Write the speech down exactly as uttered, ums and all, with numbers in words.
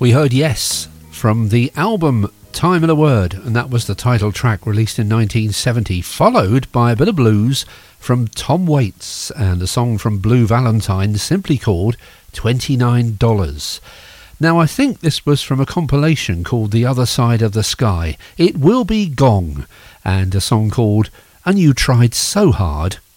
We heard Yes from the album Time of the Word, and that was the title track released in nineteen seventy, followed by a bit of blues from Tom Waits and a song from Blue Valentine simply called twenty-nine dollars. Now I think this was from a compilation called The Other Side of the Sky. It Will Be Gong, and a song called And You Tried So Hard